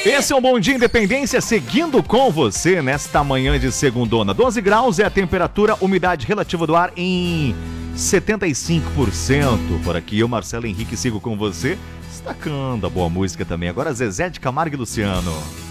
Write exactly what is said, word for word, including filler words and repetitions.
Esse é um Bom Dia Independência, seguindo com você nesta manhã de segundona. doze graus é a temperatura, umidade relativa do ar em setenta e cinco por cento. Por aqui eu, Marcelo Henrique, sigo com você, destacando a boa música também. Agora Zezé de Camargo e Luciano.